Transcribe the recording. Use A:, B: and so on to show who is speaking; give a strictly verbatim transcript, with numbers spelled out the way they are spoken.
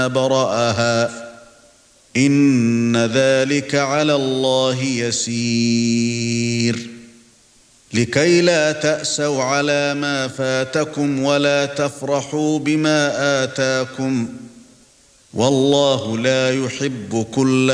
A: برأها إن ذلك على الله يسير لكي لا تأسوا على ما فاتكم ولا تفرحوا بما آتاكم والله لا يحب كل